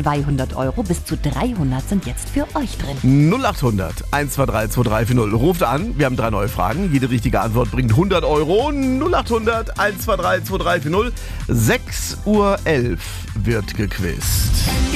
200 Euro, bis zu 300 sind jetzt für euch drin. 0800 123 2340. Ruft an, wir haben 3 neue Fragen. Jede richtige Antwort bringt 100 Euro. 0800 123 2340. 6:11 Uhr wird gequizt.